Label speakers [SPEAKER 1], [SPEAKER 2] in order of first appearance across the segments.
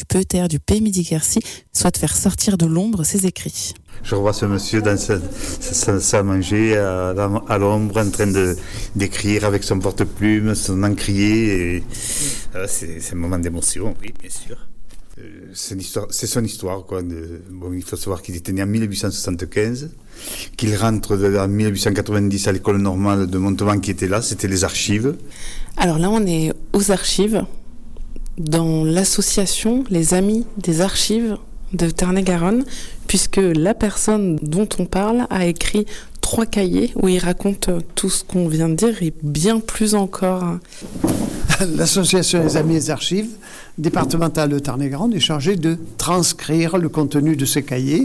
[SPEAKER 1] Peuter du Pays Midi-Quercy souhaite faire sortir de l'ombre ses écrits.
[SPEAKER 2] Je revois ce monsieur dans sa salle à manger, à l'ombre, en train d'écrire avec son porte-plume, son encrier. Et, c'est un moment d'émotion, oui, bien sûr. C'est son histoire, quoi. Il faut savoir qu'il était né en 1875, qu'il rentre en 1890 à l'école normale de Montauban qui était là, c'était les archives.
[SPEAKER 1] Alors là, on est aux archives, dans l'association Les Amis des Archives de Tarn-et-Garonne, puisque la personne dont on parle a écrit 3 cahiers où il raconte tout ce qu'on vient de dire et bien plus encore.
[SPEAKER 3] L'association Les Amis des Archives départementale de Tarn-et-Garonne est chargée de transcrire le contenu de ces cahiers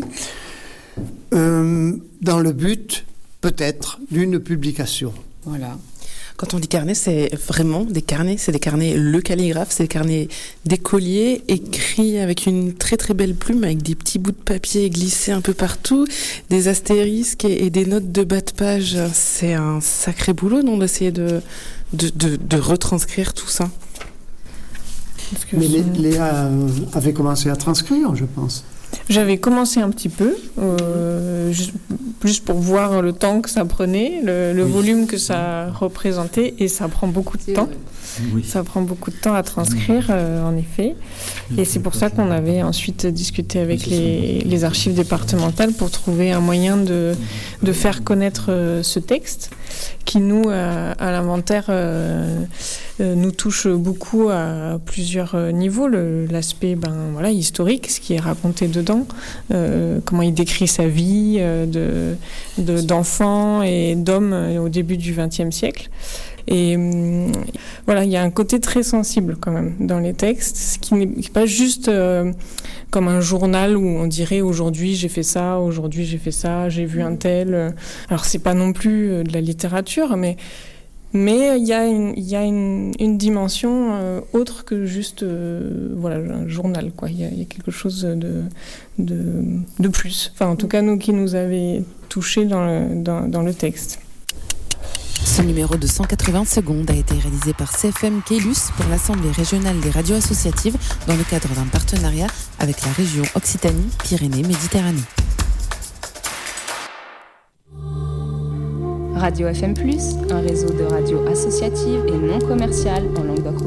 [SPEAKER 3] dans le but, peut-être, d'une publication.
[SPEAKER 1] Voilà. Quand on dit carnet, c'est vraiment des carnets. C'est des carnets Le Calligraphe, c'est des carnets d'écoliers écrits avec une très très belle plume, avec des petits bouts de papier glissés un peu partout, des astérisques et des notes de bas de page. C'est un sacré boulot, non, d'essayer de retranscrire tout ça.
[SPEAKER 3] Mais Léa avait commencé à transcrire, je pense.
[SPEAKER 4] J'avais commencé un petit peu, juste pour voir le temps que ça prenait, le volume que ça représentait, et ça prend beaucoup de temps. Oui. Ça prend beaucoup de temps à transcrire, en effet. Et c'est pour ça qu'on avait ensuite discuté avec les archives départementales pour trouver un moyen de faire connaître ce texte qui, nous, à l'inventaire, nous touche beaucoup à plusieurs niveaux. L'aspect historique, ce qui est raconté dedans, comment il décrit sa vie d'enfant et d'homme au début du XXe siècle. Et il y a un côté très sensible quand même dans les textes, ce qui n'est pas juste comme un journal où on dirait aujourd'hui j'ai fait ça, aujourd'hui j'ai fait ça, j'ai vu un tel. Alors c'est pas non plus de la littérature, mais il y a une dimension autre que juste un journal, quoi. Il y a quelque chose de plus. Enfin, en tout cas, nous qui nous avait touchés dans le texte.
[SPEAKER 1] Ce numéro de 180 secondes a été réalisé par CFM Caylus pour l'Assemblée régionale des radios associatives dans le cadre d'un partenariat avec la région Occitanie-Pyrénées-Méditerranée.
[SPEAKER 5] Radio FM+, un réseau de radios associatives et non commerciales en Languedoc.